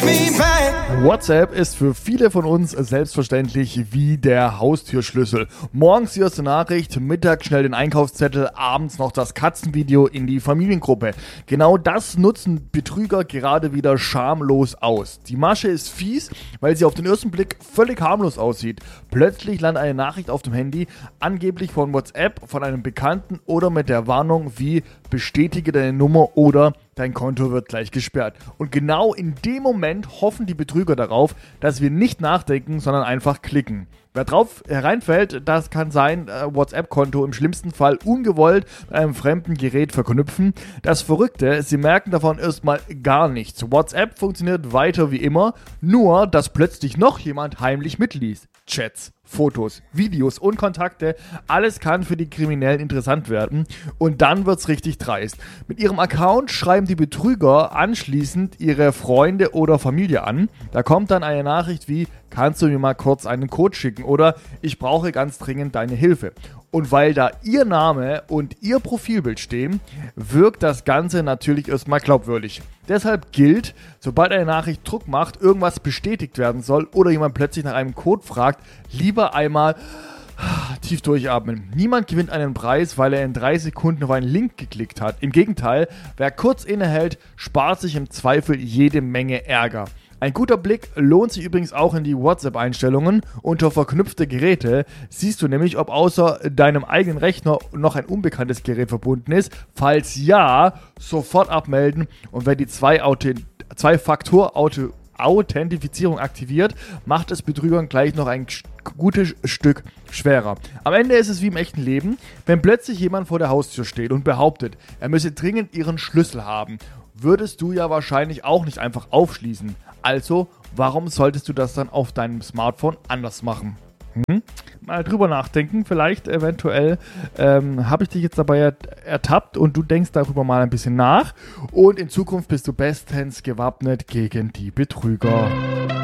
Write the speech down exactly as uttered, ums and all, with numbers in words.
WhatsApp ist für viele von uns selbstverständlich wie der Haustürschlüssel. Morgens die erste Nachricht, mittags schnell den Einkaufszettel, abends noch das Katzenvideo in die Familiengruppe. Genau das nutzen Betrüger gerade wieder schamlos aus. Die Masche ist fies, weil sie auf den ersten Blick völlig harmlos aussieht. Plötzlich landet eine Nachricht auf dem Handy, angeblich von WhatsApp, von einem Bekannten oder mit der Warnung wie bestätige deine Nummer oder dein Konto wird gleich gesperrt. Und genau in dem Moment hoffen die Betrüger darauf, dass wir nicht nachdenken, sondern einfach klicken. Wer drauf hereinfällt, das kann sein äh, WhatsApp-Konto im schlimmsten Fall ungewollt mit einem fremden Gerät verknüpfen. Das Verrückte, sie merken davon erstmal gar nichts. WhatsApp funktioniert weiter wie immer, nur dass plötzlich noch jemand heimlich mitliest. Chats, Fotos, Videos und Kontakte, alles kann für die Kriminellen interessant werden und dann wird's richtig dreist. Mit ihrem Account schreiben die Betrüger anschließend ihre Freunde oder Familie an. Da kommt dann eine Nachricht wie, kannst du mir mal kurz einen Code schicken oder ich brauche ganz dringend deine Hilfe. Und weil da ihr Name und ihr Profilbild stehen, wirkt das Ganze natürlich erstmal glaubwürdig. Deshalb gilt, sobald eine Nachricht Druck macht, irgendwas bestätigt werden soll oder jemand plötzlich nach einem Code fragt, lieber einmal tief durchatmen. Niemand gewinnt einen Preis, weil er in drei Sekunden auf einen Link geklickt hat. Im Gegenteil, wer kurz innehält, spart sich im Zweifel jede Menge Ärger. Ein guter Blick lohnt sich übrigens auch in die WhatsApp-Einstellungen. Unter verknüpfte Geräte siehst du nämlich, ob außer deinem eigenen Rechner noch ein unbekanntes Gerät verbunden ist. Falls ja, sofort abmelden. Und wenn die Zwei-Faktor-Authentifizierung aktiviert, macht es Betrügern gleich noch ein gutes Stück schwerer. Am Ende ist es wie im echten Leben, wenn plötzlich jemand vor der Haustür steht und behauptet, er müsse dringend ihren Schlüssel haben, würdest du ja wahrscheinlich auch nicht einfach aufschließen. Also, warum solltest du das dann auf deinem Smartphone anders machen? Hm? Mal drüber nachdenken, vielleicht eventuell ähm, habe ich dich jetzt dabei ertappt und du denkst darüber mal ein bisschen nach und in Zukunft bist du bestens gewappnet gegen die Betrüger.